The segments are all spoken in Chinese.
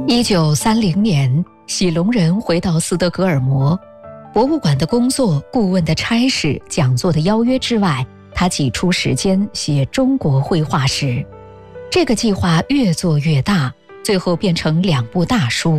1930年，喜隆人回到斯德哥尔摩，博物馆的工作、顾问的差事、讲座的邀约之外，他挤出时间写中国绘画史。这个计划越做越大，最后变成2部大书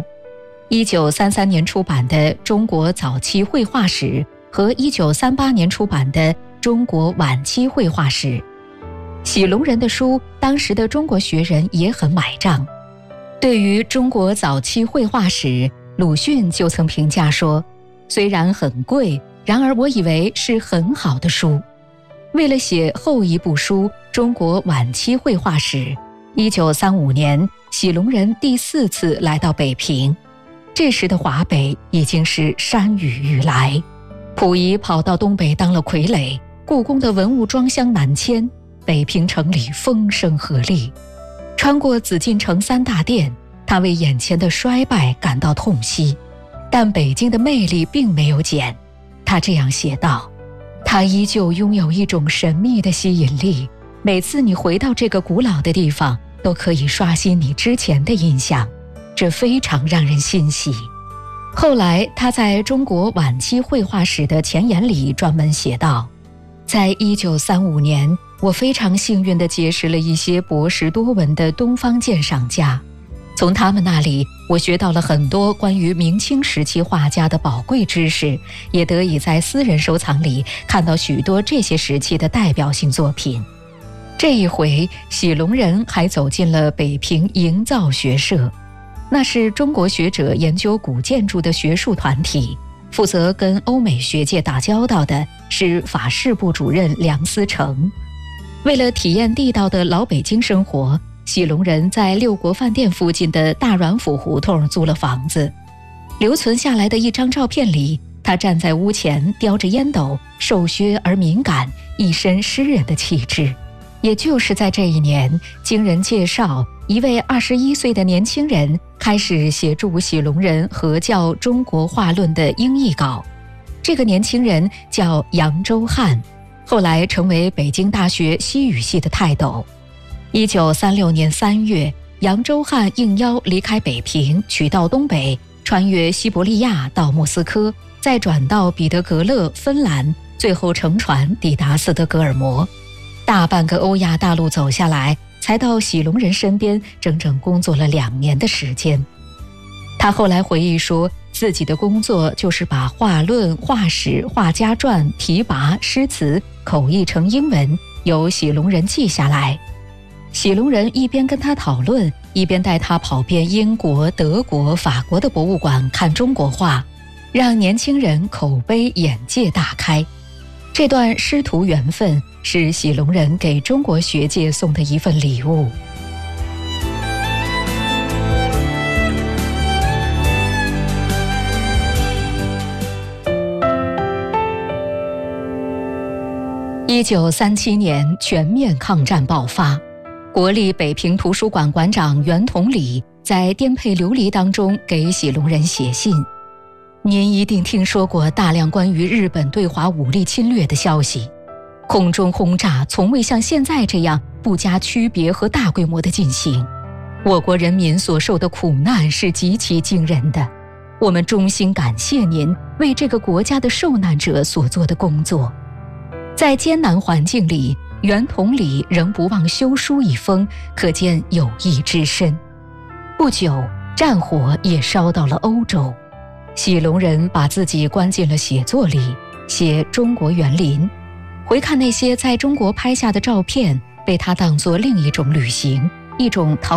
：1933年出版的《中国早期绘画史》和1938年出版的《中国晚期绘画史》。喜隆人的书，当时的中国学人也很买账。对于中国早期绘画史，鲁迅就曾评价说，虽然很贵，然而我以为是很好的书。为了写后一部书《中国晚期绘画史》，1935年，喜隆人第4次来到北平。这时的华北已经是山雨欲来，溥仪跑到东北当了傀儡，故宫的文物装箱南迁，北平城里风声鹤唳。穿过紫禁城3大殿，他为眼前的衰败感到痛惜，但北京的魅力并没有减。他这样写道：它依旧拥有一种神秘的吸引力，每次你回到这个古老的地方，都可以刷新你之前的印象，这非常让人欣喜。后来他在中国晚期绘画史的前言里专门写道，在1935年，我非常幸运地结识了一些博识多闻的东方鉴赏家，从他们那里我学到了很多关于明清时期画家的宝贵知识，也得以在私人收藏里看到许多这些时期的代表性作品。这一回，喜隆人还走进了北平营造学社，那是中国学者研究古建筑的学术团体，负责跟欧美学界打交道的是法式部主任梁思成。为了体验地道的老北京生活，喜隆人在六国饭店附近的大阮府胡同租了房子。留存下来的一张照片里，他站在屋前，叼着烟斗，瘦削而敏感，一身诗人的气质。也就是在这一年，经人介绍，一位21岁的年轻人开始协助喜隆人合校《中国画论》的英译稿。这个年轻人叫扬州汉，后来成为北京大学西语系的泰斗。1936年3月，扬州汉应邀离开北平，取道东北，穿越西伯利亚到莫斯科，再转到彼得格勒、芬兰，最后乘船抵达斯德哥尔摩。大半个欧亚大陆走下来，才到喜隆人身边，整整工作了2年的时间。他后来回忆说，自己的工作就是把画论、画史、画家传、题跋、诗词口译成英文，由喜隆人记下来。喜隆人一边跟他讨论，一边带他跑遍英国、德国、法国的博物馆看中国画，让年轻人口碑眼界大开。这段师徒缘分是喜隆人给中国学界送的一份礼物。1937年，全面抗战爆发，国立北平图书馆馆长袁同理在颠沛流离当中给喜隆人写信：您一定听说过大量关于日本对华武力侵略的消息，空中轰炸从未像现在这样不加区别和大规模的进行，我国人民所受的苦难是极其惊人的，我们衷心感谢您为这个国家的受难者所做的工作。在艰难环境里，袁同理仍不忘修书一封，可见友谊之深。不久，战火也烧到了欧洲，喜隆人把自己关进了写作里，写中国园林。回看那些在中国拍下的照片，被他当作另一种旅行，一种逃